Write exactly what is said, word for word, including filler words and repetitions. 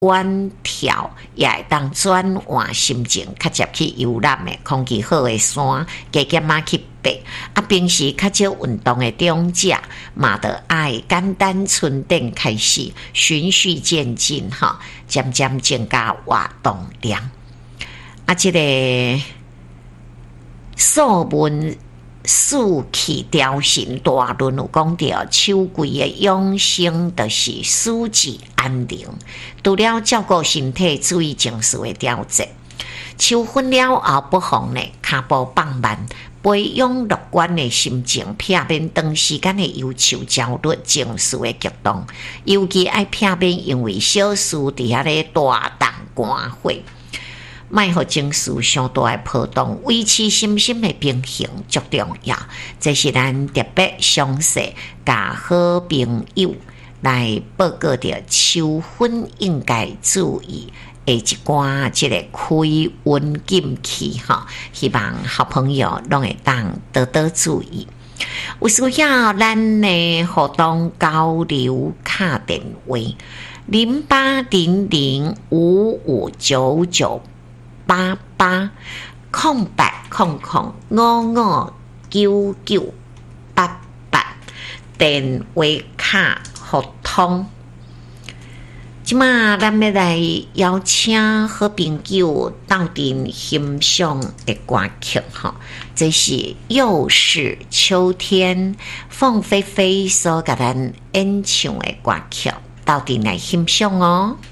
弯跳，也会当转换心情，较接去游览的空气好的山，加减啊去爬。啊，平时较少运动的长者，嘛得爱简单纯电开始，循序渐进，哈，渐渐增加活动量。啊，这个素文素气调神大论有讲到，秋季的养生就是四季安宁，除了照顾身体、注意情绪的调节。秋分了后，不妨呢，脚步放慢，培养乐观的心情，避免长时间的忧愁、焦虑、情绪的激动，尤其爱避免因为小事伫遐咧大动肝火。莫互情绪上大的波动，维持心心的平衡足重要。这是咱特别详细甲好朋友来报告着秋分应该注意的一寡即个开运禁忌哈，希望好朋友拢会当多多注意。有需要咱的互动交流卡电话零八零零五五九九。八八空白空空五五九九八八电话卡互通。即马咱要来邀请好朋友斗阵欣赏的歌曲哈，这是又是秋天凤飞飞所甲咱演唱的歌曲，斗阵来欣赏哦。